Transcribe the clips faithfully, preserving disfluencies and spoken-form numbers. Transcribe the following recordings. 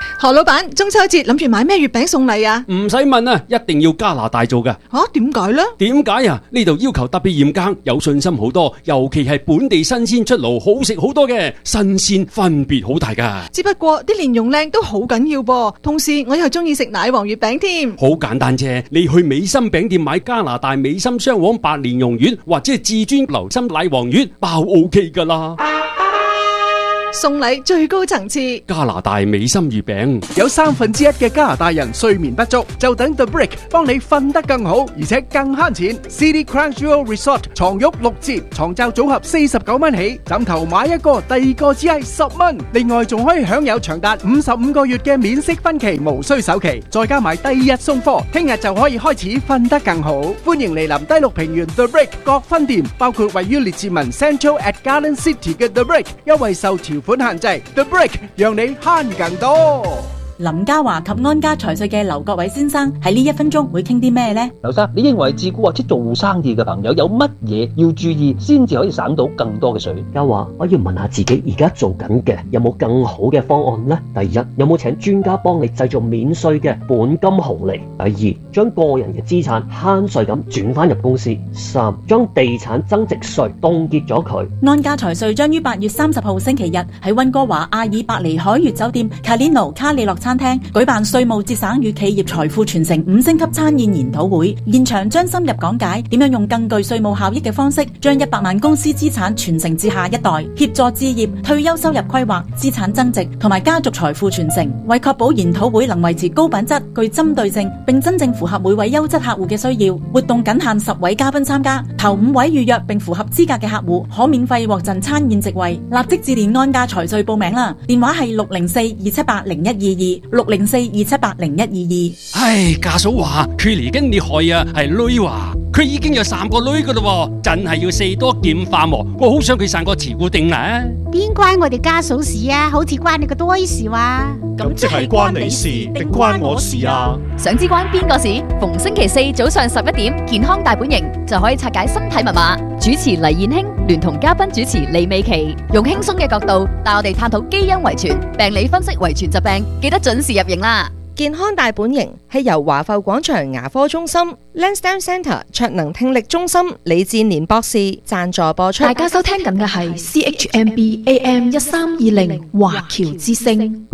何老闆，中秋節諗住買咩月餅送禮啊？ 唔使問啊，一定要加拿大做㗎。 吓，點解呢？ 點解啊？呢度要求特別嚴格，有信心好多，尤其係本地新鮮出爐，好食好多嘅，新鮮分別好大噶。 只不過啲蓮蓉靚都好緊要噃，同時我又中意食奶黃月餅添。 好簡單啫，你去美心餅店買加拿大美心雙黃白蓮蓉月，或者係至尊流心奶黃月，包 OK 噶啦。 送禮最高層次， 加拿大美心月餅。 有三分之一嘅加拿大人睡眠不足，就等 The Brick 幫你瞓得更好，而且更慳錢。City Crown Jewel Resort 床褥六折，床罩組合四十九蚊起，枕頭買一個，第二個只係十蚊。另外仲可以享有長達五十五個月嘅免息分期，無需首期，再加埋第二日送貨，聽日就可以開始瞓得更好。歡迎嚟臨低綠平原 The Brick 各分店，包括位於列治文 Central at Garden City 嘅 The Brick， 優惠受條款限制。 The Brick 讓你慳更多。 林嘉華及安家財稅嘅劉國偉先生喺呢一分鐘會傾啲咩呢？ 劉生，你認為自僱或者做生意嘅朋友有乜嘢要注意，先至可以省到更多嘅稅？ 嘉華，我要問下自己而家做緊嘅有冇更好嘅方案呢？第一，有冇請專家幫你製造免稅嘅本金紅利？第二，將個人嘅資產慳稅咁轉翻入公司。三，將地產增值稅凍結咗佢。 安家財稅將於八月三十號星期日喺溫哥華阿爾伯尼海悅酒店 Calino 卡里諾餐廳舉辦稅務節省與企業財富傳承五星級餐宴研討會，現場將深入講解點樣用更具稅務效益嘅方式，將一百萬公司資產傳承至下一代，協助置業、退休收入規劃、資產增值同埋家族財富傳承。為確保研討會能維持高品質、具針對性，並真正符合每位優質客戶嘅需要，活動僅限十位嘉賓參加，頭五位預約並符合資格嘅客戶可免費獲贈餐宴席位。立即致電安家財稅報名啦，電話係六零四二七八零一二二。六零四二七八零一二二。 唉，家嫂話佢嚟緊你害啊，係女話佢已經有三個女噶啦，真係要四多劍化喎。我好想佢生個慈固定啦。 邊關我哋家嫂事啊？好似關你個多事話。 咁即係關你事定關我事啊？ 想知關邊個事？逢星期四早上十一點，健康大本營就可以拆解身體密碼。主持黎燕卿聯同嘉賓主持李美琪，用輕鬆嘅角度帶我哋探討基因遺傳、病理分析遺傳疾病，記得準時入營啦！ 健康大本營係由華埠廣場牙科中心、Lansdowne Centre 卓能聽力中心李志年博士贊助播出。 大家收聽緊嘅係 C H M B A M 一三二零華僑之聲，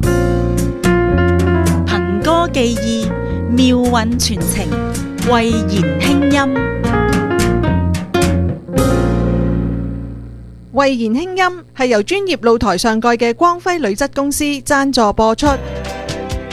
憑歌寄意，妙韻傳情，慧言輕音。 慧言輕音係由專業露台上蓋嘅光輝鋁質公司贊助播出。